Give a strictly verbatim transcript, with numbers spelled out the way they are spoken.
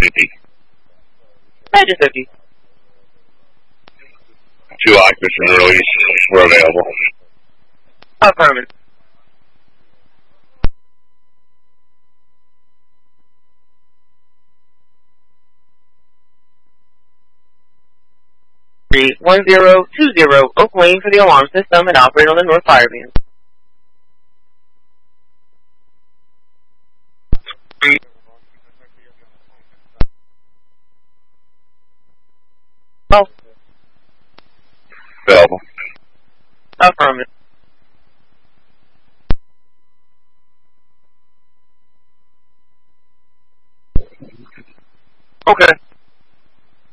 fifty. Magic fifty. Two occupants and release were available. Affirmative. one zero two zero Oak Lane for the alarm system and operate on the North Fire Band. Oh. Available. Affirmative.